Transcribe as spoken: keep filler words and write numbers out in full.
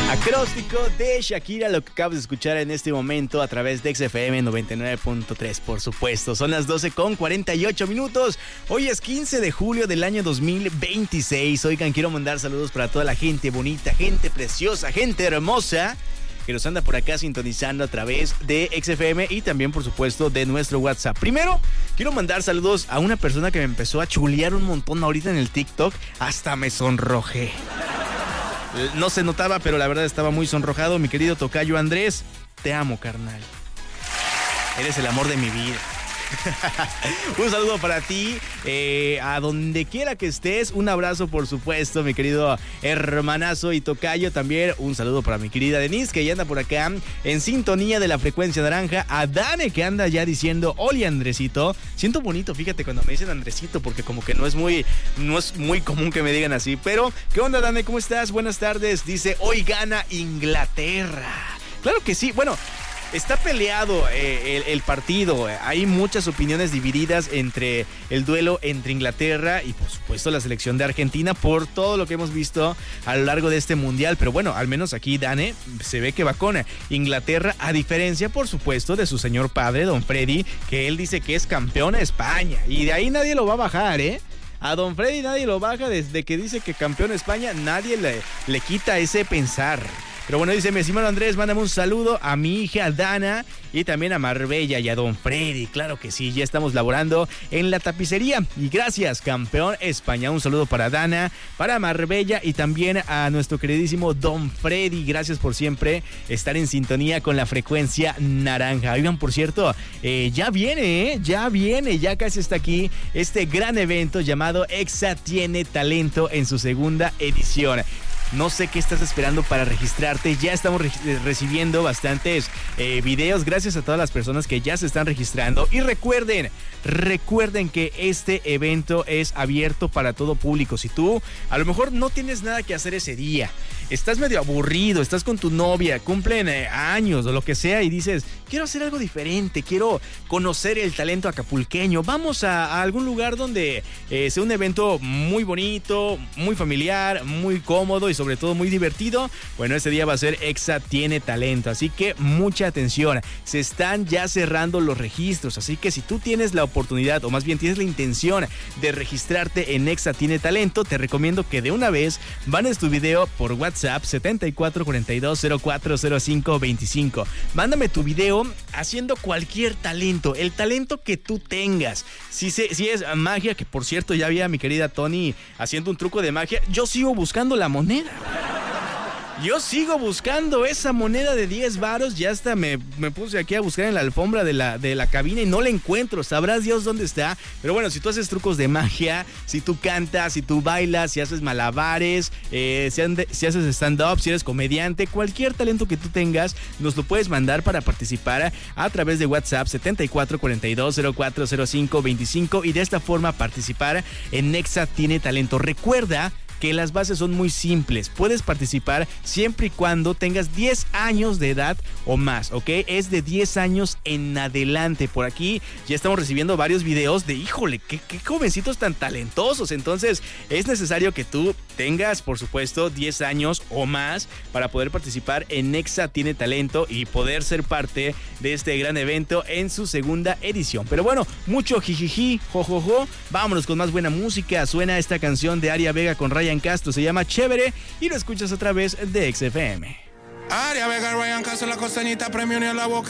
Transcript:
Acróstico de Shakira, lo que acabas de escuchar en este momento a través de X F M noventa y nueve punto tres, por supuesto. Son las doce con cuarenta y ocho minutos. Hoy es quince de julio del año dos mil veintiséis. Oigan, quiero mandar saludos para toda la gente bonita, gente preciosa, gente hermosa que nos anda por acá sintonizando a través de X F M y también, por supuesto, de nuestro WhatsApp. Primero, quiero mandar saludos a una persona que me empezó a chulear un montón ahorita en el TikTok. Hasta me sonrojé. No se notaba, pero la verdad estaba muy sonrojado. Mi querido tocayo Andrés, te amo, carnal. Eres el amor de mi vida. Un saludo para ti, eh, a donde quiera que estés. Un abrazo, por supuesto, mi querido hermanazo y tocayo. También un saludo para mi querida Denise, que ya anda por acá en sintonía de la frecuencia naranja. A Dane, que anda ya diciendo hola, Andresito. Siento bonito, fíjate, cuando me dicen Andresito, porque como que no es muy, no es muy común que me digan así. Pero, ¿qué onda, Dane? ¿Cómo estás? Buenas tardes. Dice, hoy gana Inglaterra. Claro que sí. Bueno, está peleado eh, el, el partido. Hay muchas opiniones divididas entre el duelo entre Inglaterra y, por supuesto, la selección de Argentina por todo lo que hemos visto a lo largo de este mundial. Pero bueno, al menos aquí Dane se ve que va con Inglaterra, a diferencia, por supuesto, de su señor padre, don Freddy, que él dice que es campeón de España. Y de ahí nadie lo va a bajar, ¿eh? A don Freddy nadie lo baja. Desde que dice que campeón de España, nadie le, le quita ese pensar. Pero bueno, dice mi estimado Andrés, mándame un saludo a mi hija Dana y también a Marbella y a don Freddy. Claro que sí, ya estamos laborando en la tapicería. Y gracias, campeón España. Un saludo para Dana, para Marbella y también a nuestro queridísimo don Freddy. Gracias por siempre estar en sintonía con la frecuencia naranja. Oigan, por cierto, eh, ya viene, ¿eh? Ya viene, ya casi está aquí este gran evento llamado Exa Tiene Talento en su segunda edición. No sé qué estás esperando para registrarte. Ya estamos re- recibiendo bastantes eh, videos. Gracias a todas las personas que ya se están registrando. Y recuerden, recuerden que este evento es abierto para todo público. Si tú a lo mejor no tienes nada que hacer ese día, estás medio aburrido, estás con tu novia, cumplen eh, años o lo que sea y dices, quiero hacer algo diferente, quiero conocer el talento acapulqueño, vamos a, a algún lugar donde eh, sea un evento muy bonito, muy familiar, muy cómodo y sobre todo muy divertido. Bueno, este día va a ser Exa Tiene Talento, así que mucha atención. Se están ya cerrando los registros, así que si tú tienes la oportunidad o más bien tienes la intención de registrarte en Exa Tiene Talento, te recomiendo que de una vez mandes tu video por WhatsApp setenta y cuatro cuarenta y dos cero cuatro cero cinco veinticinco. Mándame tu video haciendo cualquier talento, el talento que tú tengas. Si, se, si es magia, que por cierto ya vi a mi querida Tony haciendo un truco de magia, yo sigo buscando la moneda. Yo sigo buscando esa moneda de diez varos. Ya hasta me, me puse aquí a buscar en la alfombra de la, de la cabina y no la encuentro. Sabrás Dios dónde está. Pero bueno, si tú haces trucos de magia, si tú cantas, si tú bailas, si haces malabares, eh, si, ande, si haces stand-up, si eres comediante, cualquier talento que tú tengas, nos lo puedes mandar para participar a través de WhatsApp setenta y cuatro cuarenta y dos cero cuatro cero cinco veinticinco y de esta forma participar en Exa Tiene Talento. Recuerda que las bases son muy simples. Puedes participar siempre y cuando tengas diez años de edad o más, ¿ok? Es de diez años en adelante. Por aquí ya estamos recibiendo varios videos de, híjole, qué, qué jovencitos tan talentosos. Entonces, es necesario que tú tengas, por supuesto, diez años o más para poder participar en Exa Tiene Talento y poder ser parte de este gran evento en su segunda edición. Pero bueno, mucho jijiji, jojojo. Vámonos con más buena música. Suena esta canción de Aria Vega con Ryan Castro, se llama Chévere y lo escuchas a través de X F M. Aria Vega, Ryan Castro, la costeñita, premio ni a la boca.